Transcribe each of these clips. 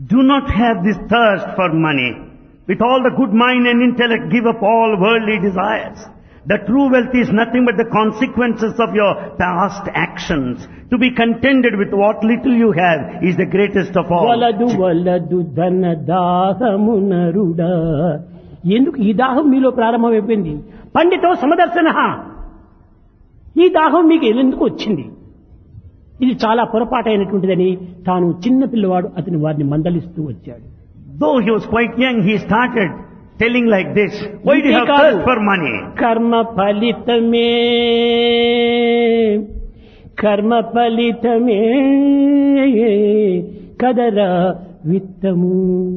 Do not have this thirst for money. With all the good mind and intellect, give up all worldly desires. The true wealth is nothing but the consequences of your past actions. To be contented with what little you have is the greatest of all. వలదు వలదు ధన దాహము నరుడా. ఎందుకు ఈ దాహం మీలో ప్రారంభమైపోయింది? పండితో సమదర్శన. ఈ దాహం మీకు ఎందుకు వచ్చింది? ఇది చాలా పొరపాటైనటువంటిదని తాను చిన్న పిల్లవాడు అతని వారిని మందలిస్తూ వచ్చాడు. Though he was quite young, he started telling like this, why do you have thirst for money? కర్మ ఫలితమే కదరా విత్తము.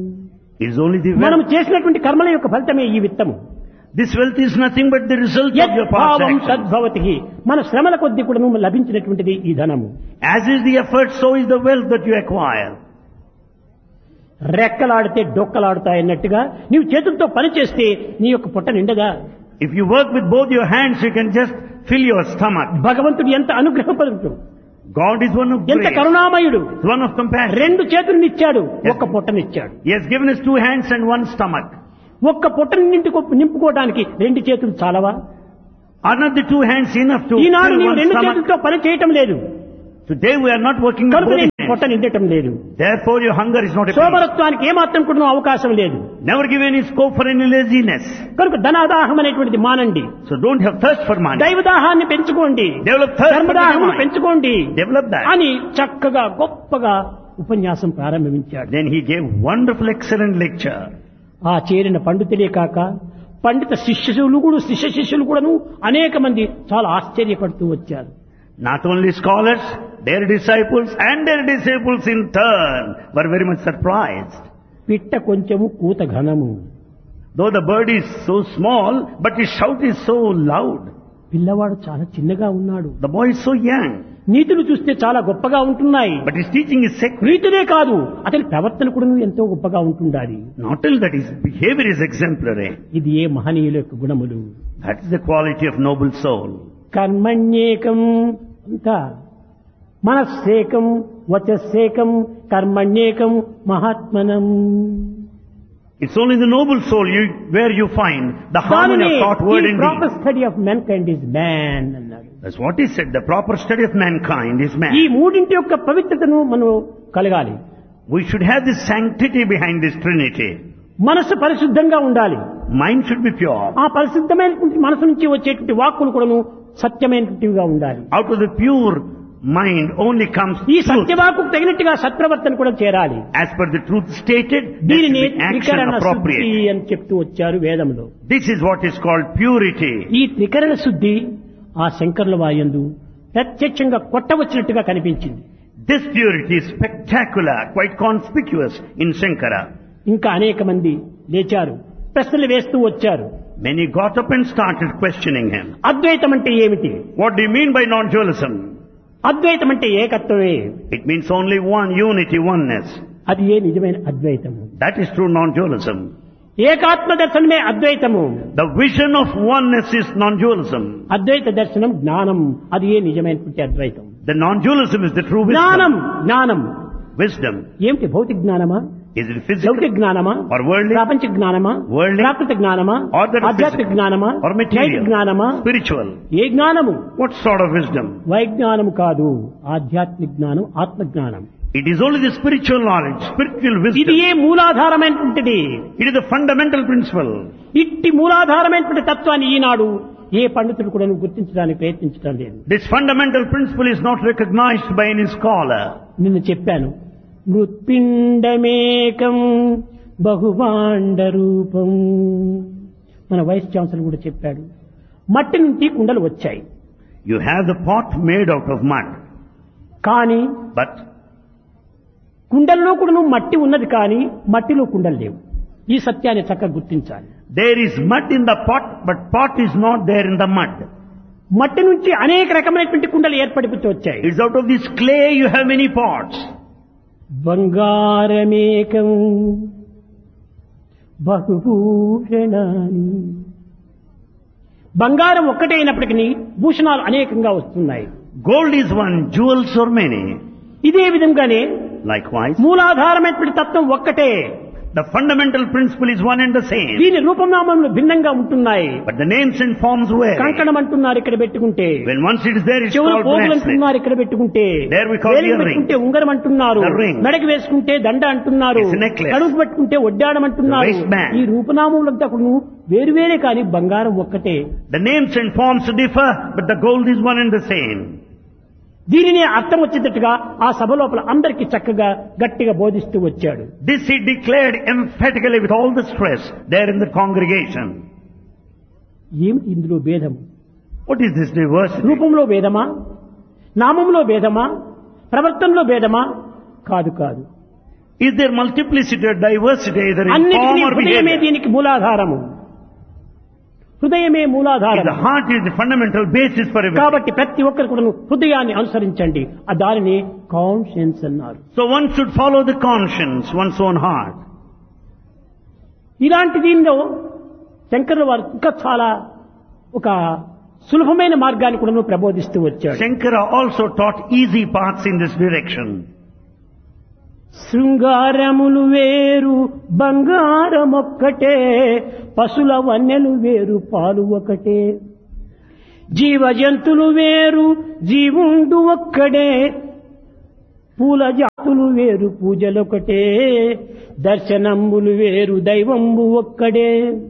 మనం చేసినటువంటి కర్మల యొక్క ఫలితమే ఈ విత్తము. This wealth is nothing but the result of your past actions. తద్భవతి. మన శ్రమల కొద్ది కూడా లభించినటువంటిది ఈ ధనము. As is the effort, so is the wealth that you acquire. రెక్కలాడితే డొక్కలాడుతాయన్నట్టుగా నీవు చేతులతో పని చేస్తే నీ యొక్క పొట్ట నిండగా. If you work with both your hands, you can just fill your stomach. భగవంతుడు ఎంత అనుగ్రహపరుడు, God is one of ఎంత grace, కరుణామయుడు. one of compassion. రెండు చేతులనిచ్చాడు, ఒక్క పొట్టనిచ్చాడు. He has given us 2 hands and 1 stomach. ఒక్క పొట్టని నింపుకోవడానికి 2 చేతులు చాలవా? Are not the 2 hands enough to Eenadu fill నీవు 1 2 stomach? చేతులతో పని చేయటం లేదు, Today we are not working with కనుక both నీ hands. పొట్ట నిండటం లేదు. Therefore your hunger is not a సోమరత్వానికి ఏమాత్రం కూడా అవకాశం లేదు. Never give any scope for any laziness. కనుక ధనాదాహం అనేటువంటిది మానండి. So don't have thirst for money. దైవదాహాన్ని పెంచుకోండి, Develop thirst for ధర్మదాహాన్ని divine. పెంచుకోండి Develop that. అని చక్కగా గొప్పగా ఉపన్యాసం ప్రారంభించాడు. Then he gave wonderful, excellent lecture. ఆ చేరిన పండితులే కాక పండిత శిష్య శిష్యులు కూడాను అనేక మంది చాలా ఆశ్చర్యపడుతూ వచ్చారు. Not only scholars, their disciples in turn were very much surprised. పిట్ట కొంచెము కూత ఘనము. Though the bird is so small, but his shout is so loud. పిల్లవాడు చాలా చిన్నగా ఉన్నాడు. The boy is so young, నీతులు చూస్తే చాలా గొప్పగా ఉంటున్నాయి. but his teaching is sacred. నీతులే కాదు, అతని ప్రవర్తన కూడా ఎంతో గొప్పగా ఉంటుండాలి. Not only that, his behavior is exemplary. ఇది ఏ మహనీయుల యొక్క గుణములు. That is the quality of noble soul. కర్మణ్యేకం అంతా మనస్సేకం వచస్సేకం కర్మణ్యేకం మహాత్మనం. It's only the noble soul where you find the harmony of thought, word and proper deed. Study of mankind is man అన్నాడు. That's what he said. The proper study of mankind is man. ఈ మూడింటి యొక్క పవిత్రతను మనం కలగాలి. We should have this sanctity behind this Trinity. మనస్సు పరిశుద్ధంగా ఉండాలి. Mind should be pure. ఆ పరిశుద్ధమైనటువంటి మనసు నుంచి వచ్చేటువంటి వాక్కులు కూడాను సత్యమైనటువంటివిగా ఉండాలి. Out of the pure mind only comes ఈ truth. సత్యవాకు తగినట్టుగా సత్ప్రవర్తన కూడా చేరాలి. As per the truth stated, there దీనిని should be action త్రికరణ శుద్ధి appropriate. అని చెప్తూ వచ్చారు వేదంలో. This is what is called purity. ఈ త్రికరణ శుద్ధి ఆ శంకరుల వాయందు ప్రత్యక్షంగా కొట్టవచ్చినట్టుగా కనిపించింది. This purity is spectacular, quite conspicuous in Shankara. ఇంకా అనేక మంది లేచారు, ప్రశ్నలు వేస్తూ వచ్చారు. Many got up and started questioning him. అద్వైతం అంటే ఏమిటి? What do you mean by non-dualism? అద్వైతం అంటే ఏకత్వమే. It means only one unity, oneness. అది ఏ నిజమైన అద్వైతము? That is true non-dualism. ఏకాత్మ దర్శనమే అద్వైతము. The vision of oneness is non-dualism. అద్వైత దర్శనం జ్ఞానం, అది ఏ నిజమైనటువంటి అద్వైతం. The non-dualism is the true జ్ఞానం wisdom. జ్ఞానం Wisdom. ఏమిటి? భౌతిక జ్ఞానమా, Is it physical లౌకిక జ్ఞానమా, or worldly ప్రాపంచిక జ్ఞానమా, Worldly. Prakrit జ్ఞానమా, or that of ఆధ్యాత్మిక physical జ్ఞానమా, or నైతిక material, జ్ఞానమా? spiritual? ఏ జ్ఞానము? What sort of wisdom? వైజ్ఞానము కాదు, ఆధ్యాత్మిక జ్ఞానం, ఆత్మ జ్ఞానం. It is only the spiritual knowledge, spiritual ఇది wisdom. A మూలాధారమైనటువంటిది. It is the fundamental principle. ఇట్టి మూలాధారమైనటువంటి తత్వాన్ని ఈనాడు ఏ పండితుడు కూడా గుర్తించడానికి ప్రయత్నించడం లేదు. This fundamental principle is not recognized by any scholar. నిన్ను చెప్పాను, మృత్పిండమేకం బహుభాండ రూపం. మన వైస్ ఛాన్సలర్ కూడా చెప్పాడు, మట్టి నుంచి కుండలు వచ్చాయి. You have the pot made out of mud, కానీ but కుండల్లో కూడా మట్టి ఉన్నది, కానీ మట్టిలో కుండలు లేవు. ఈ సత్యాన్ని చక్కగా గుర్తించాలి. there is mud in the pot, but pot is not there in the mud. మట్టి నుంచి అనేక రకమైనటువంటి కుండలు ఏర్పడిపోతూ వచ్చాయి. It's out of this clay you have many pots. బంగారమేకం బహుభూషణాని. బంగారం ఒక్కటే అయినప్పటికీ భూషణాలు అనేకంగా వస్తున్నాయి. Gold is one, jewels are many. ఇదే విధంగానే Likewise, మూలాధారమైనటువంటి తత్వం ఒక్కటే. the fundamental principle is one and the same. దీని రూపనామములు భిన్నంగా ఉంటున్నాయి. But the names and forms vary. కంకణం అంటున్నారు ఇక్కడ పెట్టుకుంటే, When once it is there, it's చెవులు called పోగులు bracelet. అంటున్నారు ఇక్కడ పెట్టుకుంటే, There we call వేలికి earring. పెట్టుకుంటే ఉంగరం అంటున్నారు, The ring. మెడకి వేసుకుంటే దండ అంటున్నారు, It's a necklace. కడుపు పెట్టుకుంటే ఒడ్డాడం అంటున్నారు. The waistband. ఈ రూపనామములంతా కూడా వేరువేరే కానీ బంగారం ఒక్కటే. The names and forms differ, but the gold is one and the same. దీనిని అర్థం వచ్చేటట్టుగా ఆ సభ లోపల అందరికీ చక్కగా గట్టిగా బోధిస్తూ వచ్చాడు. This he declared emphatically with all the stress there in the congregation. ఏమిటి ఇందులో భేదం? What is this diversity? రూపంలో భేదమా, నామంలో భేదమా, ప్రవర్తనలో భేదమా? కాదు కాదు. Is there multiplicity or diversity either in form అన్నిటికీ or హృదయమే behavior? దీనికి మూలాధారము. హృదయమే మూలాధారం. The heart is the fundamental basis for everything. కాబట్టి ప్రతి ఒక్కరు కూడా హృదయాన్ని అనుసరించండి. ఆ దానిని కాన్షియన్స్ అన్నారు. So one should follow the conscience, one's own heart. ఇలాంటి దీనిలో శంకరుల వారు ఇంకా చాలా ఒక సులభమైన మార్గాన్ని కూడా ప్రబోధిస్తూ వచ్చాడు. Shankara also taught easy paths in this direction. శృంగారములు వేరు బంగారమొక్కటే, పశుల వన్నెలు వేరు పాలు ఒకటే, జీవ జంతులు వేరు జీవుండు ఒక్కడే, పూల జాతులు వేరు పూజలొకటే, దర్శనంబులు వేరు దైవంబు ఒక్కడే.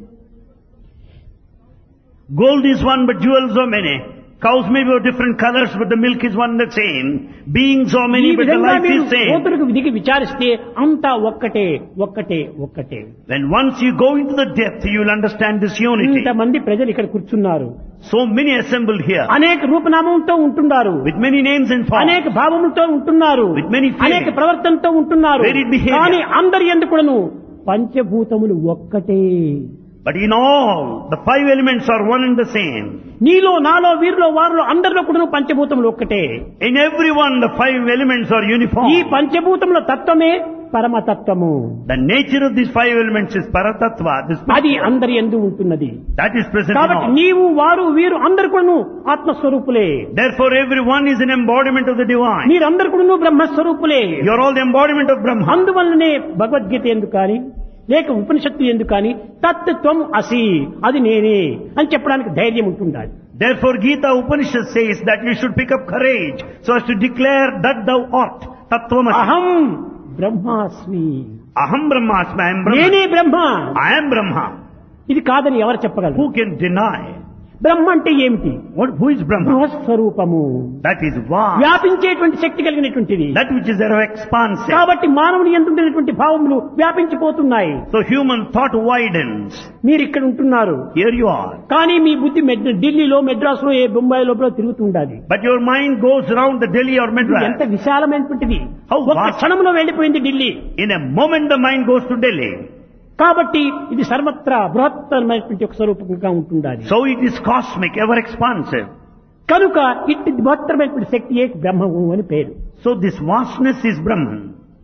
Gold is one, but jewels are many. Cows may be of different colors, but the milk is one and the same. Beings are ఈ many, but the విధంగా life మీరు is same. కోతులకు దిగి విచారిస్తే అంతా ఒక్కటే ఒక్కటే ఒక్కటే. When once you go into the depth, you will understand this unity. ఇంతమంది ప్రజలు ఇక్కడ కూర్చున్నారు, So many assembled here, అనేక రూపనామంతో ఉంటున్నారు, with many names and forms. అనేక భావములతో ఉంటున్నారు, With many feelings. అనేక ప్రవర్తనతో ఉంటున్నారు. Varied behavior. కానీ అందరి ఎందుకును పంచభూతములు ఒక్కటే. But in all, the five elements are one and the same. నీలో నాలో వీరిలో వారిలో అందరిలో కూడా పంచభూతములు ఒక్కటే. In everyone, the five elements are uniform. ఈ పంచభూతముల తత్వమే పరమతత్వము. The nature of these five elements is Paratattva. This అది అందరి యందు ఉంటున్నది. that is present in కాబట్టి all. నీవు వారు వీరు అందరు కూడా ఆత్మస్వరూపులే. Therefore, everyone is an embodiment of the divine. మీరందరు కూడా బ్రహ్మస్వరూపులే. You are all the embodiment of Brahma. అందువల్లనే భగవద్గీత ఎందుకు కానీ లేక ఉపనిషత్తు ఎందుకు కానీ తత్వం అసి, అది నేనే అని చెప్పడానికి ధైర్యం ఉంటుండాలి. Therefore, Gita Upanishad says that you should pick up courage so as to declare that thou art. Tattvamasi. అహం బ్రహ్మాస్మి, Aham Brahmasmi. I am Brahma. నేనే బ్రహ్మ. I am Brahma. ఇది కాదని ఎవరు చెప్పగలరు? Who can deny? బ్రహ్మ అంటే ఏమిటి? Who is Brahma? బృహస్వరూపము, That is vast. వ్యాపించేటువంటి శక్తి కలిగినటువంటిది. That which is thereof expansive. కాబట్టి మానవుని ఎందుకున్నటువంటి భావములు వ్యాపించిపోతున్నాయి. So human thought widens. మీరు ఇక్కడ ఉంటున్నారు, Here you are. కానీ మీ బుద్ధి ఢిల్లీలో మెడ్రాస్లో ఏ బొంబాయి లోపల తిరుగుతుండాలి. But your mind goes around the Delhi or ఇది ఎంత Madras. విశాలమైనటువంటిది. How ఒక్క vast. క్షణంలో వెళ్ళిపోయింది Delhi. In a moment the mind goes to Delhi. కాబట్టి ఇది సర్వత్రా బృహత్తరమైనటువంటి ఒక స్వరూపంగా ఉంటుండాలి. So it is cosmic, ever expansive. కనుక ఇట్టి బృహత్తరమైనటువంటి శక్తియే బ్రహ్మము అని పేరు. So this vastness is Brahman.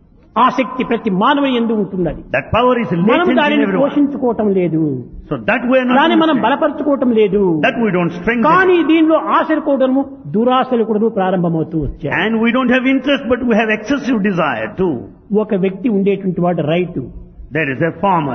ఆ శక్తి ప్రతి మానవుని యందు ఉంటున్నది. That power is మనం latent in దానిని everyone. పోషించుకోవటం లేదు, So that we are not దాన్ని మనం using. బలపరచుకోవటం లేదు. That we don't strengthen. కానీ దీనిలో ఆశలు కూడాను దురాశలు కూడాను ప్రారంభమవుతూ వచ్చాయి. And we don't have interest, but we have excessive desire too. ఒక వ్యక్తి ఉండేటువంటి వాడు రైతు. There is a farmer.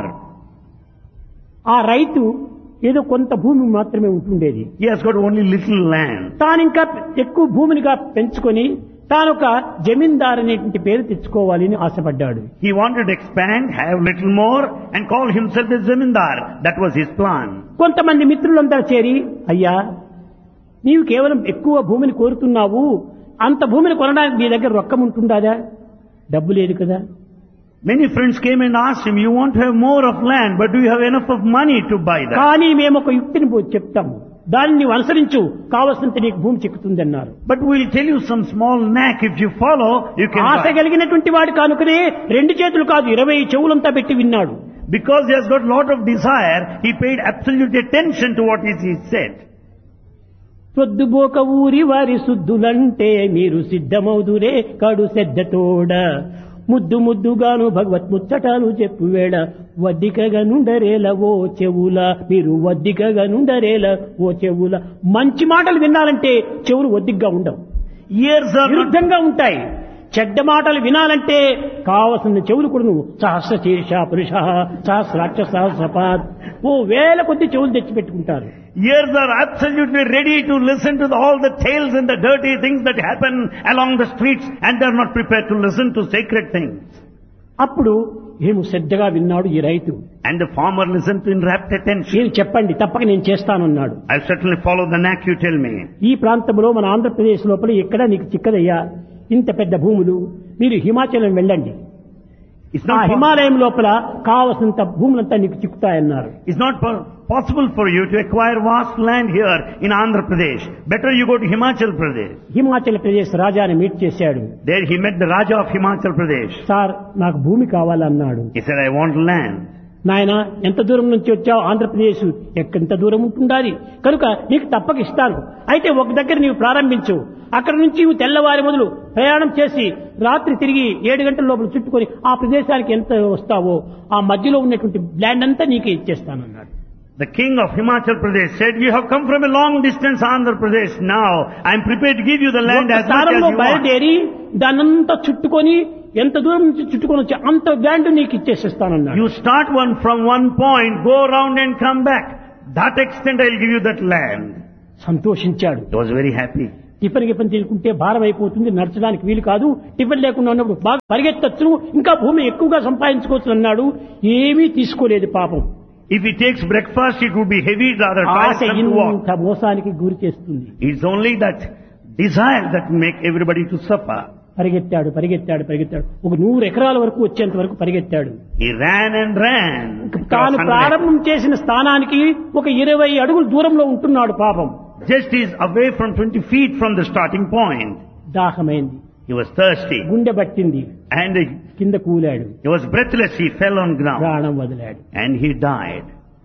ఆ రైతు ఏదో కొంత భూమి మాత్రమే ఉంటుండేది. He has got only little land. తాను ఇంకా ఎక్కువ భూమినిగా పెంచుకొని తానొక జమీందార్ అనేటువంటి పేరు తెచ్చుకోవాలని ఆశపడ్డాడు. He wanted to expand, have little more, and call himself a zamindar. That was his plan. కొంతమంది మిత్రులంతా చేరి, అయ్యా నీవు కేవలం ఎక్కువ భూమిని కోరుతున్నావు, అంత భూమిని కొనడానికి నీ దగ్గర రొక్కం ఉంటుందా? డబ్బు లేదు కదా. Many friends came and asked him, you want to have more of land, but do you have enough of money to buy that? కానీ మేము ఒక యుక్తిని చెప్తాము, దాన్ని నీవు అనుసరించు, కావలసినంత నీకు భూమి చిక్కుతుంది అన్నారు. But we'll tell you some small knack. If you follow, you can Asha buy. కలిగినటువంటి వాడు కానుకనే 2 చేతులు కాదు 20 చెవులంతా పెట్టి విన్నాడు. Because he has got lot of desire, he paid absolute attention to what is he said. పొద్దుబోక ఊరి వారి శుద్ధులంటే మీరు సిద్ధమౌదురే కడు శ్రద్ధతోడ, ముద్దు ముద్దుగాను భగవత్ ముచ్చటాలు చెప్పువేళ, వద్దికగా నుండరేల ఓ చెవుల, మీరు వద్దికగా నుండరేల ఓ చెవుల. మంచి మాటలు వినాలంటే చెవులు వద్దిగ్గా ఉండవు, Ears are not, విరుద్ధంగా ఉంటాయి. చెడ్డ మాటలు వినాలంటే కావలసిన చెవులు కూడా నువ్వు సహస్ర శీర్ష పురుష సహస్రాక్ష సహస్రపాత్ వేల కొద్ది చెవులు తెచ్చిపెట్టుకుంటారు. Ears are absolutely ready to listen to all the tales and the dirty things that happen along the streets, and they are not prepared to listen to sacred things. అప్పుడు ఏమి శ్రద్ధగా విన్నాడు ఈ రైతు. And the farmer listened to in rapt attention. ఏం చెప్పండి, తప్పక నేను చేస్తానన్నాడు. I'll certainly follow the knack you tell me. ఈ ప్రాంతంలో మన ఆంధ్రప్రదేశ్ లోపల ఎక్కడ నీకు చిక్కదయ్యా, ఇంత పెద్ద భూములు, మీరు హిమాచలం వెళ్ళండి, ఆ హిమాలయం లోపల కావలసినంత భూములంతా నీకు చిక్కుతాయన్నారు. It's not possible for you to acquire vast land here in Andhra Pradesh. Better you go to Himachal Pradesh. Himachal Pradesh రాజాని మీట్ చేశాడు. There he met the Raja of Himachal Pradesh. Sir నాకు భూమి కావాలన్నాడు. He said, I want land. నాయన ఎంత దూరం నుంచి వచ్చావు, ఆంధ్రప్రదేశ్ ఎంత దూరం ఉంటుండాలి, కనుక నీకు తప్పక ఇస్తాను. అయితే ఒక దగ్గర నీవు ప్రారంభించు, అక్కడ నుంచి నువ్వు తెల్లవారి మొదలు ప్రయాణం చేసి రాత్రి తిరిగి 7 గంటల లోపల చుట్టుకొని ఆ ప్రదేశానికి ఎంత వస్తావో ఆ మధ్యలో ఉన్నటువంటి ల్యాండ్ అంతా నీకే ఇచ్చేస్తానన్నాడు. The king of Himachal Pradesh said, you have come from a long distance, Andhra Pradesh. Now I am prepared to give you the land as much as you want. బయలుదేరి దానంతా చుట్టుకొని ఎంత దూరం నుంచి చుట్టుకొని వచ్చి అంత ల్యాండ్ నీకు ఇచ్చేసేస్తానన్నాడు. You start from one point, go around and come back. That extent I will give you that land. సంతోషించాడు. He was very happy. Tiffin తీసుకుంటే భారం అయిపోతుంది, నడచడానికి వీలు కాదు, టిఫిన్ లేకుండా ఉన్నప్పుడు బాగా పరిగెత్తచ్చు, ఇంకా భూమి ఎక్కువగా సంపాదించుకోవచ్చు అన్నాడు. ఏమీ తీసుకోలేదు పాపం. If he takes breakfast, it would be heavy, rather ఆశ ఇంత మోసానికి గురి చేస్తుంది. It's only that desire that make everybody to suffer. పరిగెత్తాడు. ఒక 100 ఎకరాల వరకు వచ్చేంత వరకు పరిగెత్తాడు. He ran and ran. తాను ప్రారంభం చేసిన స్థానానికి ఒక 20 అడుగుల దూరంలో ఉంటున్నాడు పాపం. Just is away from 20 feet from the starting point. దాహమైంది. He was thirsty. గుండె పట్టింది. And కింద కూలాడు. he was breathless. He fell on ground. ప్రాణం వదిలాడు. And he died.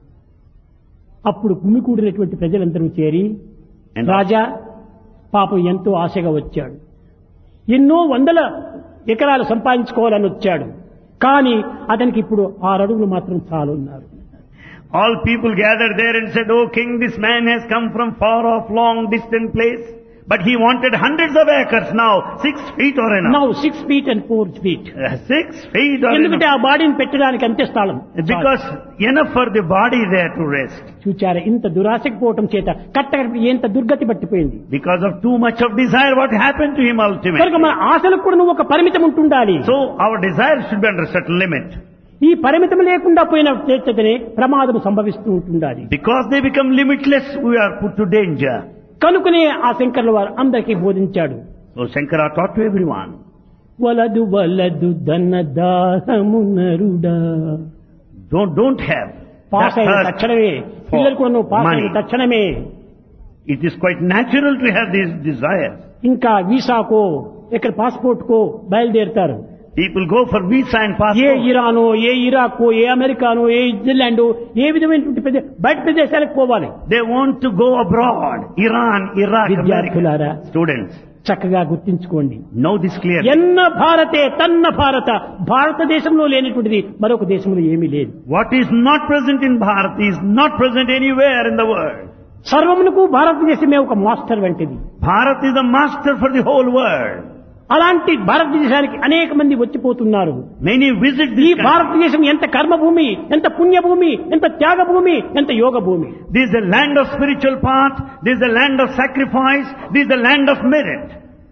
అప్పుడు గుమికూడినటువంటి ప్రజలందరూ చేరి, రాజా పాపం ఎంతో ఆశగా వచ్చాడు, ఎన్నో 100 ఎకరాలు సంపాదించుకోవాలని వచ్చాడు, కానీ అతనికి ఇప్పుడు 6 అడుగులు మాత్రం చాలున్నారు. All people gathered there and said, oh king, this man has come from far off, long distant place. But he wanted hundreds of acres now. 6 feet or enough. Now 6 feet and 4 feet. 6 feet or ఎందుకంటే enough. ఆ బాడీని పెట్టడానికి అంతే స్థలం. Because enough for the body there to rest. చూచారా, ఇంత దురాశకు పోవటం చేత కట్టకడిపి ఎంత దుర్గతి పట్టిపోయింది. Because of too much of desire, what happened to him ultimately? కనుక మన ఆశలకు కూడా ఒక పరిమితం ఉంటుండాలి. So our desire should be under a certain limit. ఈ పరిమితం లేకుండా పోయిన చేతనే ప్రమాదం సంభవిస్తూ ఉంటుండాలి. Because they become limitless, we are put to danger. కనుకనే ఆ శంకర్ల వారు అందరికీ బోధించాడు. So Shankara taught to everyone. వలదు ధన దాహమునరుడా. Don't have. పాస్ అయిన తక్షణమే పిల్లలు కూడా నువ్వు పాస్ అయిన తక్షణమే. It is quite natural to have these desires. ఇంకా వీసాకో ఇక్కడ పాస్పోర్ట్ కో బయలుదేరుతారు. People go for visa and A passport. ఇరానో, A ఇరాకో, A americano, A Israel, ఏ విధమైనటువంటి బయట ప్రదేశాలకు పోవాలి. They want to go abroad. Iran, Iraq, విద్యార్థులారా, America. Students, చక్కగా గుర్తించుకోండి. know this clearly. ఎన్న భారతే తన్న భారత, భారతదేశంలో లేనటువంటిది మరొక దేశంలో ఏమీ లేదు. What is not present in Bharat is not present anywhere in the world. సర్వమునకు భారతదేశమే ఒక మాస్టర్ వంటిది. Bharat is the master for the whole world. అలాంటి భారతదేశానికి అనేక మంది వచ్చిపోతున్నారు. Many visit ఈ this country. భారతదేశం ఎంత కర్మభూమి, ఎంత పుణ్యభూమి, ఎంత త్యాగభూమి, ఎంత యోగ భూమి. This is the land of spiritual path. This is the land of sacrifice. This is the land of merit.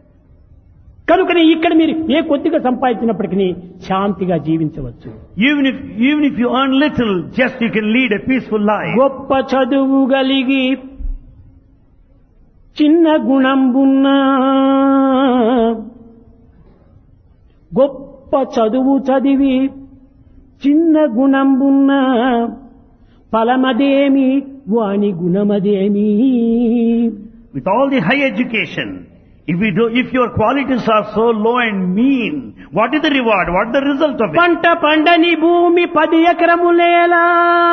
కనుకనే ఇక్కడ మీరు ఏ కొద్దిగా సంపాదించినప్పటికీ శాంతిగా జీవించవచ్చు. Even if you earn little, just you can lead a peaceful life. గొప్ప చదువు గలిగి చిన్న గుణంబున్నా, గొప్ప చదువు చదివి చిన్న గుణంబున్నా, ఫలమదేమి వాని గుణమదేమి. With all the high education, if your qualities are so low and mean, what is the reward? What is the result of it? పంట పండని భూమి 10 ఎకరములేలా,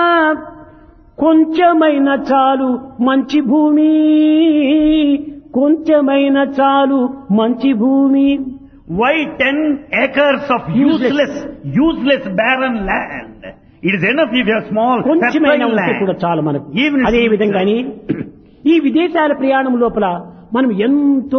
కొంచెమైన చాలు మంచి భూమి, కొంచెమైన చాలు మంచి భూమి. Why 10 acres of useless barren land? It is enough if you have small కొంచెమైన fertile ఉంటే కూడా land. చాలు మనకు. Even అదే విధంగాని ఈ విదేశాల ప్రయాణం లోపల మనం ఎంతో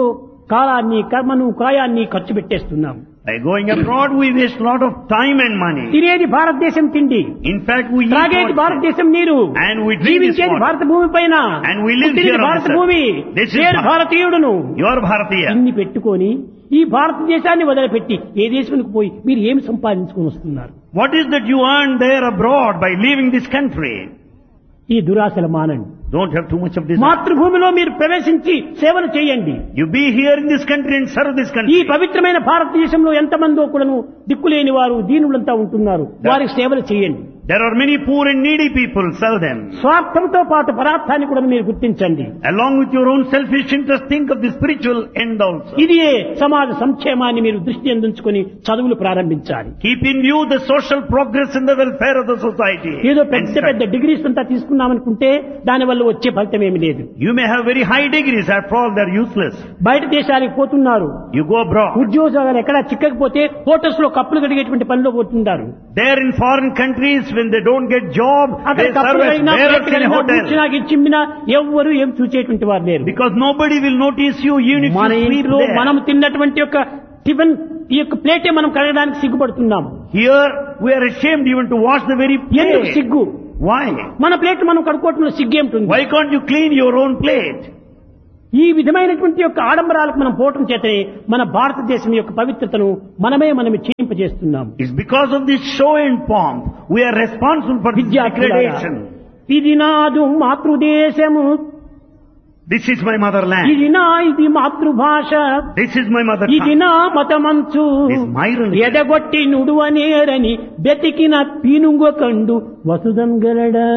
కాలాన్ని, కర్మను, కాయాన్ని ఖర్చు పెట్టేస్తున్నాం. By going abroad, we waste a lot of time and money. తినేది భారతదేశం తిండి, In fact, we eat త్రాగేది outside. భారతదేశం నీరు, And we drink this జీవించేది water. భారత భూమి పైన, And we live పుట్టినది here on భారత this earth. భూమి, This is నేను భారతీయుడును. You are Bharatiya. ఇన్ని పెట్టుకొని ఈ భారతదేశాన్ని వదిలిపెట్టి ఏ దేశానికి పోయి మీరు ఏమి సంపాదించుకొని వస్తున్నారు? What is that you earn there abroad by leaving this country? ఈ దురాశలు మానండి. Don't have too much of this. మాతృభూమిలో మీరు ప్రవేశించి సేవలు చేయండి. You be here in this country and serve this ఈ country. పవిత్రమైన భారతదేశంలో ఎంతమందో కూడాను దిక్కులేని వారు, దీనులంతా ఉంటున్నారు. వారికి సేవలు చేయండి. There are many poor and needy people. Serve them. స్వార్థంతో పాటు పరార్థాన్ని కూడా మీరు గుర్తించండి. Along with your own selfish interest, think of the spiritual end also. ఇదియే సమాజ సంక్షేమాన్ని మీరు దృష్టి అందించుకొని చదువులు ప్రారంభించాలి. Keep in view the social progress and the welfare of the society. ఏదో And పెద్ద study. పెద్ద డిగ్రీస్ అంతా తీసుకున్నామనుకుంటే దానివల్ల వచ్చే ఫలితం ఏమి లేదు. You may have very high degrees, after all they are useless. బయట దేశాలకు పోతున్నారు, You go abroad. ఉద్యోగాలు ఎక్కడా చిక్కకపోతే హోటల్స్ లో కప్పులు కడిగేటువంటి పనిలో పోతుంటారు. There in foreign countries, when they don't get job, అక్కడ they serve కప్పులు as కడిగినా, bearers ప్లేట్లు in a కడిగినా, hotel. కూర్చున్నా, చిమ్మినా ఎవ్వరు ఏం చూసేటువంటి వారు లేరు. Because nobody will notice you even if మన you sweep ఇంట్లో there. మనం తిన్నటువంటి యొక్క టిఫిన్ ఈ యొక్క ప్లేటే మనం కడగడానికి సిగ్గుపడుతున్నాం. Here we are ashamed even to wash the very ఎందుకు plate. సిగ్గు? Why? మన ప్లేట్ మనం కడుక్కోవటంలో సిగ్గేమిటుంది? Why can't you clean your own plate? ఈ విధమైనటువంటి యొక్క ఆడంబరాలకు మనం పోవటం చేతనే మన భారతదేశం యొక్క పవిత్రతను మనమే క్షీణింపజేస్తున్నాం. It's because of this show and pomp we are responsible for this విద్యార్థులారా, degradation. ఇది నాదు మాతృదేశము, This is my motherland. ఇది మాతృభాష, This is my mother ఇది tongue. నా మతమంచు, This is my religion. ఎదగొట్టి నుడువనేరని బెతికిన పీనుంగొకండు వసుదంగలడా.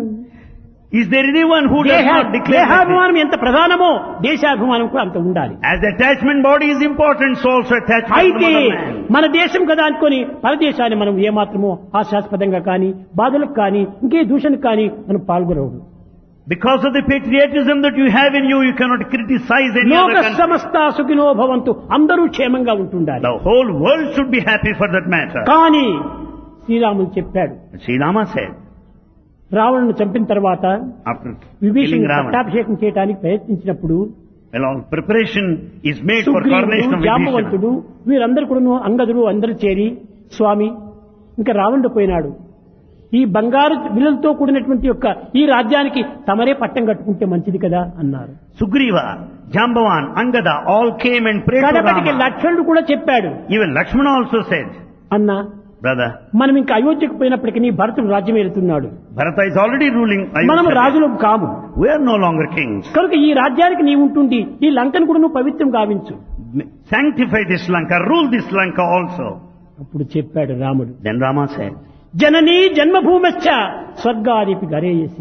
Is there anyone who does not declare that దేహాభిమానం ఎంత ప్రధానమో దేశాభిమానం కూడా అంత ఉండాలి. as the attachment body is important, so also attachment to the అయితే motherland? మన దేశం కదా అనుకొని పరదేశాన్ని మనం ఏమాత్రమో హాస్యాస్పదంగా కానీ, బాధలకు కానీ, ఇంకే దూషణకు కానీ మనం పాల్గొనవద్దు. Because of the patriotism that you have in you, you cannot criticize any లోక other country. సమస్త సుఖినో భవంతు, అందరూ క్షేమంగా ఉంటుండాలి. The whole world should be happy for that matter. కానీ శ్రీరాముడు చెప్పాడు, Sri Rama said, రావణుని చంపిన తర్వాత after విభీషణుడు killing Ravana, పట్టాభిషేకం చేయడానికి ప్రయత్నించినప్పుడు well, all preparation is made for coronation సుగ్రీవుడు, of జాంబవంతుడు Vibhishana. వీరందరూ కూడా అంగదుడు అందరూ చేరి, స్వామి ఇంకా రావణుడు పోయినాడు, ఈ బంగారు విలువలతో కూడినటువంటి యొక్క ఈ రాజ్యానికి తమరే పట్టం కట్టుకుంటే మంచిది కదా అన్నారు. Sugriva, Jambavan, Angada all came and prayed to కడపటికి Rama. లక్ష్మణుడు కూడా చెప్పాడు, Even Lakshmana also said, అన్నా brother, మనం ఇంకా అయోధ్యకు పోయినప్పటికీ నీ భరతుడు రాజ్యం వెళ్తున్నాడు, Bharata is already ruling మనం Ayodhya. రాజులు కాము, We are no longer kings. కనుక ఈ రాజ్యానికి నీ ఉంటుండి ఈ లంకను కూడా నువ్వు పవిత్రం గావించు. Sanctify this Lanka, rule this Lanka also. అప్పుడు చెప్పాడు రాముడు, Then Rama said, జననీ జన్మభూమశ్చ స్వర్గాదిపి గరేయసి.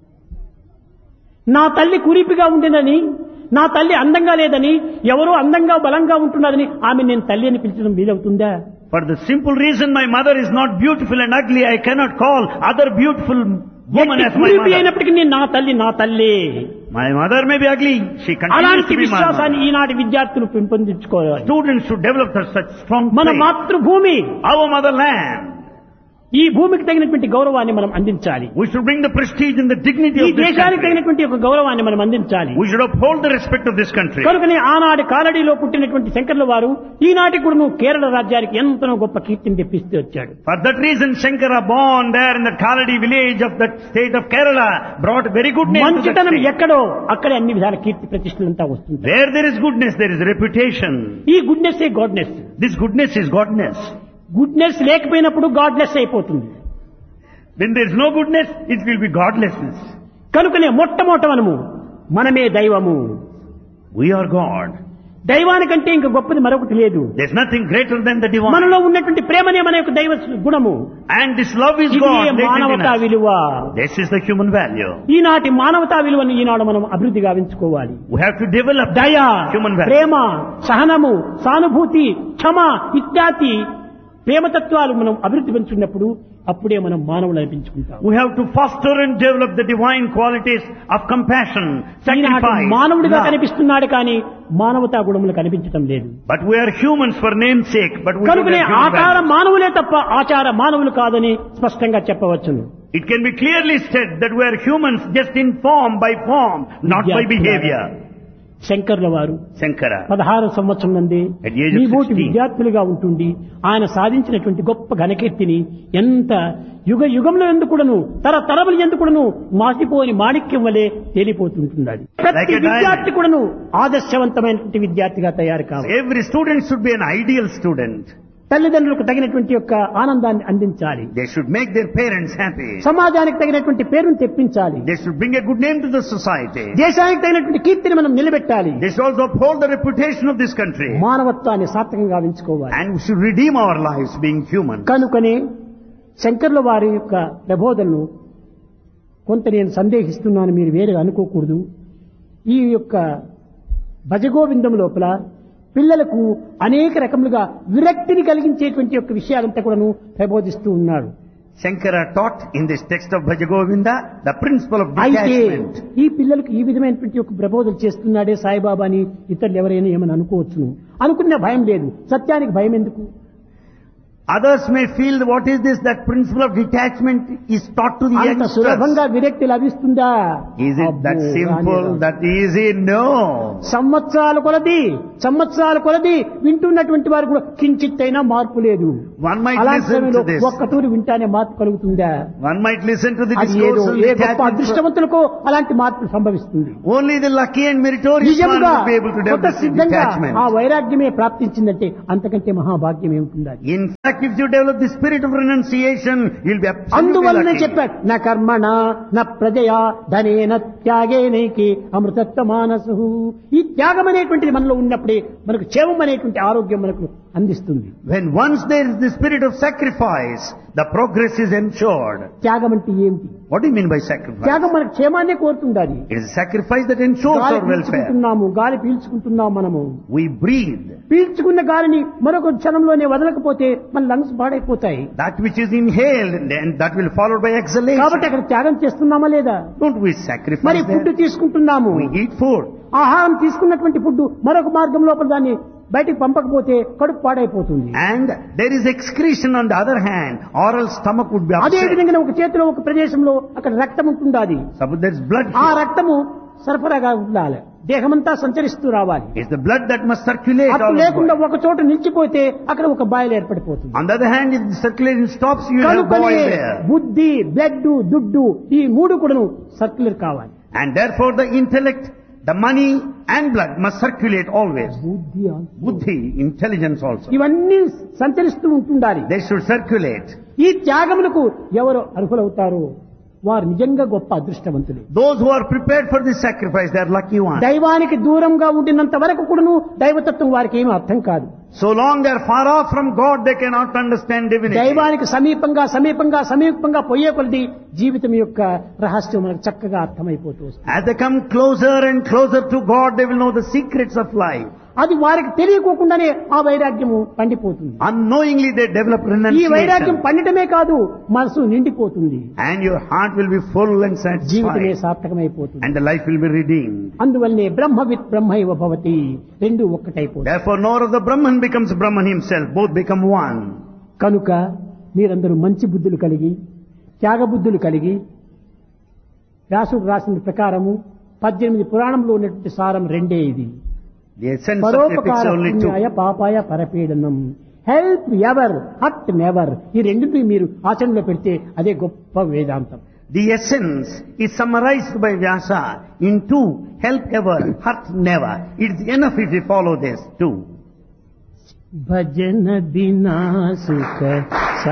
నా తల్లి కురిపిగా ఉండినని, నా తల్లి అందంగా లేదని, ఎవరో అందంగా బలంగా ఉంటున్నదని ఆమె నేను తల్లి అని పిలిచడం వీలవుతుందా? for the simple reason my mother is not beautiful and ugly, I cannot call other beautiful woman as my కురిపి mother. అయినప్పటికీ నేను నా తల్లి నా తల్లి. My mother may be ugly, she continues అలాంటి to be my విశ్వాసాన్ని mother. ఈనాటి విద్యార్థులు పెంపొందించుకోవాలి. Students should develop such strong మన faith. మాతృభూమి, Our motherland. ఈ భూమికి తగినటువంటి గౌరవాన్ని మనం అందించాలి. We should bring the prestige and the dignity ఈ of this దేశానికి country. తగినటువంటి ఒక గౌరవాన్ని మనం అందించాలి. We should uphold the respect of this country. కనుకనే ఆనాటి కాలడీలో పుట్టినటువంటి శంకర్ల వారు ఈనాటి కూడా కేరళ రాజ్యానికి ఎంతనో గొప్ప కీర్తిని తెప్పిస్తూ వచ్చాడు. For that reason, Shankara, born there in the Kaladi village of that state of Kerala, brought very good name to that మంచితనం state. ఎక్కడో అక్కడే అన్ని విధాల కీర్తి ప్రతిష్టలంతా వస్తుంది. Where there is goodness, there is reputation. ఈ goodness A goodness. This goodness is godness. Goodness లేకపోయినప్పుడు goodness అయిపోతుంది. When there is no goodness, it will be godlessness. కనుకనే మొట్టమొదటమనము మనమే దైవము. We are God. దైవానికంటే ఇంక గొప్పది మరొకటి లేదు. There's nothing greater than the divine. మనలో ఉన్నటువంటి ప్రేమనే మన యొక్క దైవ గుణము. And this love is ఇది God. latent in మానవతా us. విలువ. This is the human value. ఈనాటి మానవతా విలువను ఈనాడు మనం అభివృద్ధి గావించుకోవాలి. We have to develop దయ, human value. ప్రేమ, సహనము, సానుభూతి, క్షమ ఇత్యాది ప్రేమతత్వాలు మనం అభివృద్ధి పెంచుకున్నప్పుడు అప్పుడే మనం మానవులు అనిపించుకుంటాం. We have to foster and develop the divine qualities of compassion, Eenadu sacrifice, మానవుడిగా love. కనిపిస్తున్నాడు కానీ మానవతా గుణములు కనిపించడం లేదు. But we are humans for name's sake. But we don't కనుకనే have human ఆచార values. మానవులే తప్ప ఆచార మానవులు కాదని స్పష్టంగా చెప్పవచ్చును. It can be clearly said that we are humans just in form by form, not by behavior. శంకర్ల వారు Shankara. 16 సంవత్సరం నందే At the age of మీ బోటి 16. విద్యార్థులుగా ఉంటుండి ఆయన సాధించినటువంటి గొప్ప ఘనకీర్తిని ఎంత యుగ యుగంలో ఎందుకుడను తరతరములు ఎందుకుడను మాసిపోని మాణిక్యం వలె తేలిపోతుంటున్నది. ప్రతి Like a diamond. విద్యార్థి కూడాను ఆదర్శవంతమైనటువంటి విద్యార్థిగా తయారు కావాలి. Every student should be an ideal student. తల్లిదండ్రులకు తగినటువంటి యొక్క ఆనందాన్ని అందించాలి. They should make their parents happy. సమాజానికి తగినటువంటి పేరును తెప్పించాలి. They should bring a good name to the society. దేశానికి తగినటువంటి కీర్తిని మనం నిలబెట్టాలి. They should also uphold the reputation of this country. మానవత్వాన్ని సార్థకంగా ఉంచుకోవాలి. And we should redeem our lives being human. కనుకనే శంకర్ల వారి యొక్క ప్రబోధనను కొంత నేను సందేహిస్తున్నాను, మీరు వేరే అనుకోకూడదు. ఈ యొక్క భజగోవిందం లోపల పిల్లలకు అనేక రకములుగా విరక్తిని కలిగించేటువంటి యొక్క విషయాలంతా కూడాను ప్రబోధిస్తూ ఉన్నాడు. Shankara taught in this text of Bhajagovinda the principle of అయితే detachment. ఈ పిల్లలకు ఈ విధమైనటువంటి ఒక ప్రబోధన చేస్తున్నాడే సాయిబాబాని ఇతరులు ఎవరైనా ఏమని అనుకోవచ్చును. అనుకున్న భయం లేదు, సత్యానికి భయం ఎందుకు? Others may feel what is this, that principle of detachment is taught to the అంత youngsters. సులభంగా విరక్తి లభిస్తుందా? Is it that అబ్బో, simple, రానివ్వదు. that easy? No. సంవత్సరాల కొలది వింటున్నటువంటి వారు కూడా కించిత్తైనా మార్పు లేదు. One might అలాంటి listen సమయంలో to this. ఒక్కతూరి వింటానే మార్పు కలుగుతుందా? One might listen to the అది ఏదో discourse of ఏ గొప్ప detachment. అదృష్టవంతులకో అలాంటి మార్పు సంభవిస్తుంది. Only the lucky and meritorious one నిజంగా will be able to కొత్త develop this సిద్ధంగా detachment. ఆ వైరాగ్యమే ప్రాప్తించిందంటే అంతకంటే మహాభాగ్యం ఏముంటుంది? In fact, if you develop the spirit of renunciation, you'll be absolutely అందువల్లనే lucky. చెప్పాడు, నా కర్మణ నా ప్రజయా ధనేన త్యాగేనైకి అమృతత్వ మానసు. ఈ త్యాగం అనేటువంటిది మనలో ఉన్నప్పుడే మనకు క్షేమం అనేటువంటి ఆరోగ్యం మనకు అందిస్తుంది. When once there is the spirit of sacrifice, the progress is ensured. త్యాగం అంటే ఏమిటి? What do you mean by sacrifice? త్యాగం మనకు క్షేమాన్నే కోరుతుండాలి. It is a sacrifice that ensures గాలి our welfare. పీల్చుకుంటున్నాము, గాలి పీల్చుకుంటున్నాం మనము. We breathe. పీల్చుకున్న గాలిని మరొక క్షణంలోనే వదలకపోతే మన లంగ్స్ పాడైపోతాయి. That which is inhaled, then that will follow by కాబట్టి exhalation. అక్కడ త్యాగం చేస్తున్నామా లేదా? Don't we మరి sacrifice ఫుడ్ there? తీసుకుంటున్నాము. We eat food. ఆహారం తీసుకున్నటువంటి ఫుడ్ మరొక మార్గం లోపల దాన్ని బయటికి పంపకపోతే కడుపు పాడైపోతుంది. And there is excretion on the other hand, or else stomach would be అదే upset. విధంగా ఒక చేతిలో ఒక ప్రదేశంలో అక్కడ రక్తం ఉంటుండాది. Suppose there is blood ఆ here. రక్తము సరఫరాగా ఉండాలి, దేహమంతా సంచరిస్తూ రావాలి. It's the blood that must circulate అప్పుడు all లేకుండా over. ఒక చోట నిలిచిపోతే అక్కడ ఒక boil ఏర్పడిపోతుంది. On the other hand, if the circulation stops, you have కనుకనే boil there. బుద్ధి, బ్లడ్, దుడ్డు ఈ మూడు కూడాను సర్క్యులర్ కావాలి. And therefore the intellect, the money and blood must circulate always. బుద్ధి Buddhi, intelligence also. ఇవన్నీ సంచరిస్తూ ఉంటుండాలి. They should circulate. ఈ త్యాగములకు ఎవరు అర్హులవుతారో వారు నిజంగా గొప్ప అదృష్టవంతులు. Those who are prepared for this sacrifice, they are lucky ones. దైవానికి దూరంగా ఉండినంత వరకు కూడాను దైవతత్వం వారికి ఏమీ అర్థం కాదు. So long they are far off from God, they cannot understand divinity. దైవానికి సమీపంగా పోయే కొలది జీవితం యొక్క రహస్యం మనకు చక్కగా అర్థమైపోతూ వస్తుంది. As they come closer and closer to God, they will know the secrets of life. అది వారికి తెలియకోకుండానే ఆ వైరాగ్యము పండిపోతుంది. Unknowingly they develop ఈ వైరాగ్యం renunciation. పండిటమే కాదు, మనసు నిండిపోతుంది, And your heart will be full and జీవితమే satisfied. సార్థకమైపోతుంది. And the life will be redeemed. అందువల్లనే బ్రహ్మవిత్ బ్రహ్మైవ భవతి, రెండు ఒక్కటైపోతుంది. Therefore, nor of the Brahman becomes Brahman himself. Both become one. కనుక మీరందరూ మంచి బుద్ధులు కలిగి, త్యాగబుద్ధులు కలిగి, వ్యాసుడు రాసిన ప్రకారము 18 పురాణంలో ఉన్నటువంటి సారం రెండే ఇది. The essence of epics are only two. పరోపకార పాపాయ పరపీడనం, help ever hurt never. ఈ రెండింటిని మీరు ఆచరణలో పెడితే అదే గొప్ప వేదాంతం. The essence is summarized by Vyasa in two: help ever, hurt never. It's enough if you follow this too. భజన బినా సుఖ